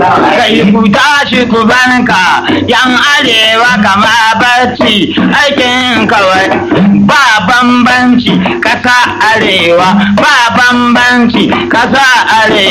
kai ku tashi ku banka yan arewa kama barci aikin kawai ba bambanci kasa arewa ba bambanci kasa arewa